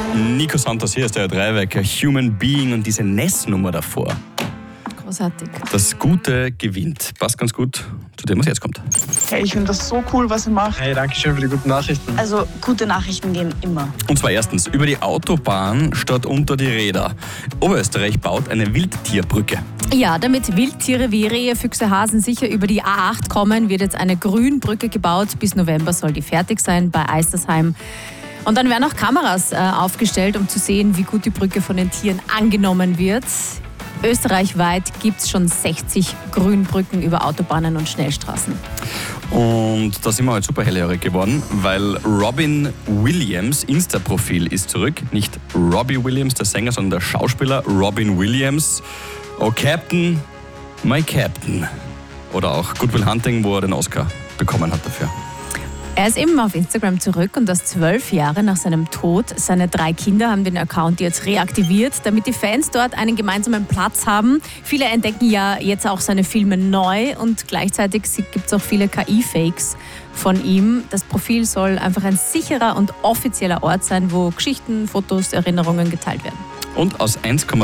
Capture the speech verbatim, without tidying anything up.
Nico Santos, hier ist der Dreiwecker, Human Being und diese Ness-Nummer davor. Großartig. Das Gute gewinnt. Passt ganz gut zu dem, was jetzt kommt. Hey, ich finde das so cool, was ihr macht. Hey, danke schön für die guten Nachrichten. Also, gute Nachrichten gehen immer. Und zwar erstens, über die Autobahn statt unter die Räder. Oberösterreich baut eine Wildtierbrücke. Ja, damit Wildtiere wie Rehe, Füchse, Hasen sicher über die A acht kommen, wird jetzt eine Grünbrücke gebaut. Bis November soll die fertig sein bei Eistersheim. Und dann werden auch Kameras äh, aufgestellt, um zu sehen, wie gut die Brücke von den Tieren angenommen wird. Österreichweit gibt es schon sechzig Grünbrücken über Autobahnen und Schnellstraßen. Und da sind wir halt super hellhörig geworden, weil Robin Williams Insta-Profil ist zurück. Nicht Robbie Williams, der Sänger, sondern der Schauspieler Robin Williams. Oh Captain, my Captain. Oder auch Good Will Hunting, wo er den Oscar bekommen hat dafür. Er ist eben auf Instagram zurück und das zwölf Jahre nach seinem Tod. Seine drei Kinder haben den Account jetzt reaktiviert, damit die Fans dort einen gemeinsamen Platz haben. Viele entdecken ja jetzt auch seine Filme neu und gleichzeitig gibt es auch viele K I-Fakes von ihm. Das Profil soll einfach ein sicherer und offizieller Ort sein, wo Geschichten, Fotos, Erinnerungen geteilt werden. Und aus eins Komma